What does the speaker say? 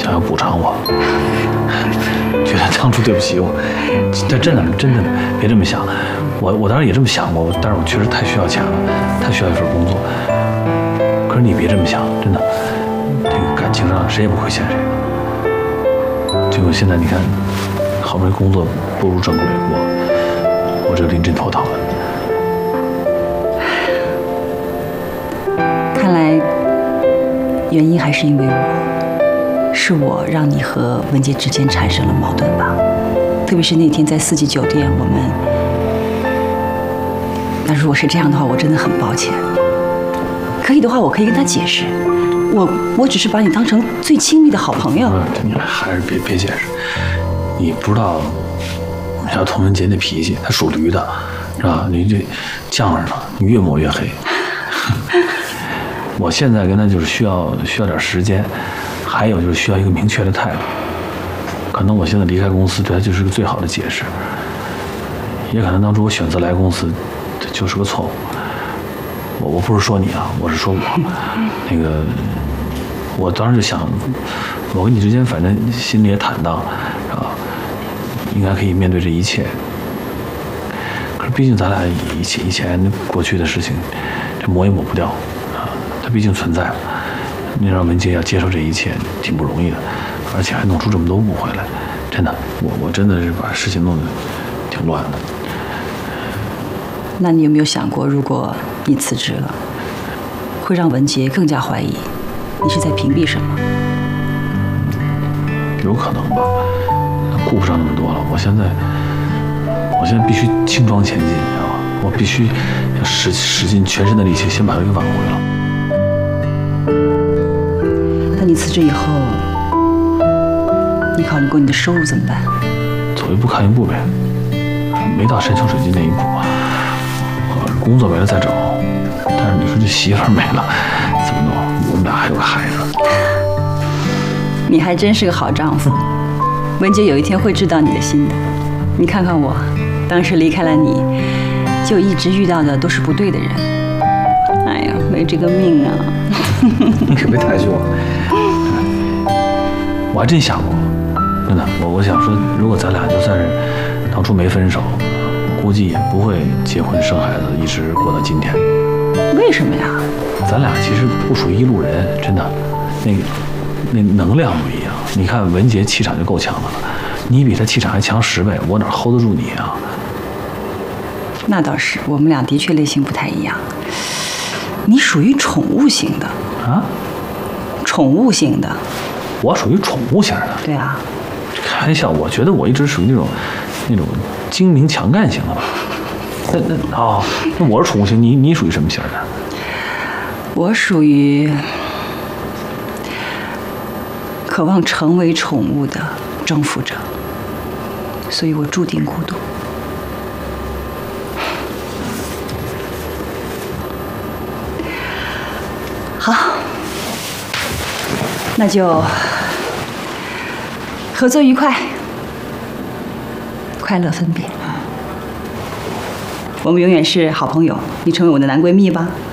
想要补偿我，觉得当初对不起我。但真的别这么想，我当然也这么想过，但是我确实太需要钱了，太需要一份工作。可是你别这么想，真的，这个感情上谁也不亏欠谁。结果现在你看，好不容易工作步入正轨，我这临阵脱逃了。 看来原因还是因为是我让你和文杰之间产生了矛盾吧？特别是那天在四季酒店，我们……那如果是这样的话，我真的很抱歉。可以的话，我可以跟他解释，我只是把你当成最亲密的好朋友。 你还是别解释，你不知道像童文杰那脾气，他属驴的，是吧？你这犟着呢，你越抹越黑。我现在跟他就是需要点时间，还有就是需要一个明确的态度。可能我现在离开公司对他就是个最好的解释，也可能当初我选择来公司就是个错误。我不是说你啊，我是说我，那个，我当时就想，我跟你之间反正心里也坦荡，啊，应该可以面对这一切。可是毕竟咱俩以前过去的事情，这抹也抹不掉啊，它毕竟存在。你让文杰要接受这一切，挺不容易的，而且还弄出这么多误会来，真的，我真的是把事情弄得挺乱的。 那你有没有想过，如果你辞职了，会让文杰更加怀疑你是在屏蔽什么？ 有可能吧，顾不上那么多了。我现在必须轻装前进，你知道吗？我必须要使尽全身的力气，先把它给挽回了。 那你辞职以后，你考虑过你的收入怎么办？ 走一步看一步呗，没到山穷水尽那一步。工作没了再找，但是你说这媳妇没了，怎么弄？我们俩还有个孩子。 你还真是个好丈夫，文杰有一天会知道你的心的。你看看我，当时离开了你，就一直遇到的都是不对的人。哎呀，没这个命啊！ 你可别抬举我，我还真想过，真的，我想说，如果咱俩就算是当初没分手，估计也不会结婚生孩子，一直过到今天。 为什么呀？ 咱俩其实不属于一路人，真的，那能量不一样。你看文杰气场就够强的了，你比他气场还强10倍，我哪 hold 得住你啊？ 那倒是，我们俩的确类型不太一样。你属于宠物型的啊？ 宠物型的。 我属于宠物型的。 对啊。 开玩笑，我觉得我一直属于那种精明强干型的吧。那我是宠物型，你属于什么型的？ 我属于渴望成为宠物的征服者，所以我注定孤独。好，那就合作愉快，快乐分别。我们永远是好朋友，你成为我的男闺蜜吧。